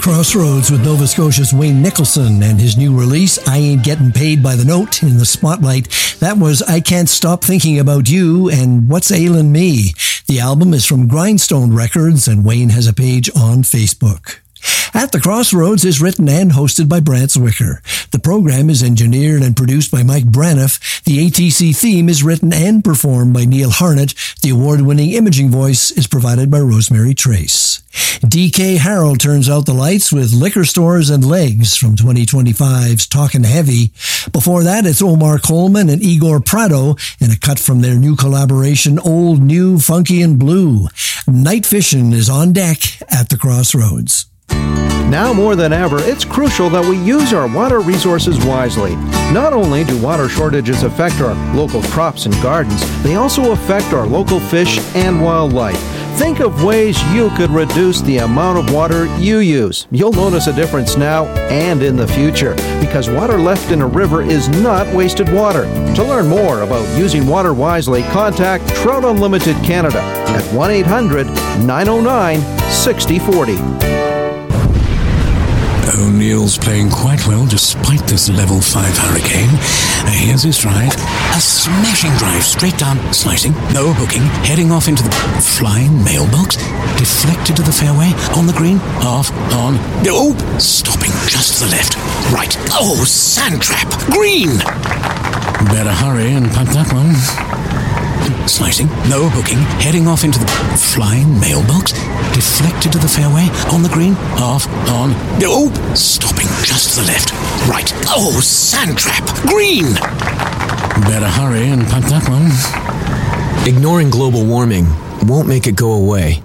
Crossroads with Nova Scotia's Wayne Nicholson and his new release, I Ain't Getting Paid by the Note, in the spotlight. That was I Can't Stop Thinking About You and What's Ailin' Me. The album is from Grindstone Records, and Wayne has a page on Facebook. At the Crossroads is written and hosted by Brant Zwicker. The program is engineered and produced by Mike Braniff. The ATC theme is written and performed by Neil Harnett. The award-winning imaging voice is provided by Rosemary Trace. DK Harold turns out the lights with Liquor Stores and Legs from 2025's Talkin' Heavy. Before that, it's Omar Coleman and Igor Prado in a cut from their new collaboration, Old, New, Funky and Blue. Night Fishin' is on deck at the Crossroads. Now more than ever, it's crucial that we use our water resources wisely. Not only do water shortages affect our local crops and gardens, they also affect our local fish and wildlife. Think of ways you could reduce the amount of water you use. You'll notice a difference now and in the future, because water left in a river is not wasted water. To learn more about using water wisely, contact Trout Unlimited Canada at 1-800-909-6040. O'Neill's playing quite well despite this level 5 hurricane. Here's his drive. A smashing drive straight down, slicing, no hooking, heading off into the flying mailbox, deflected to the fairway, on the green, off, on, oh, stopping just to the left, right, oh, sand trap, green! Better hurry and putt that one. Slicing, no hooking, heading off into the flying mailbox, deflected to the fairway, on the green, off, on, oh, stopping just to the left, right, oh, sand trap, green! Better hurry and putt that one. Ignoring global warming won't make it go away.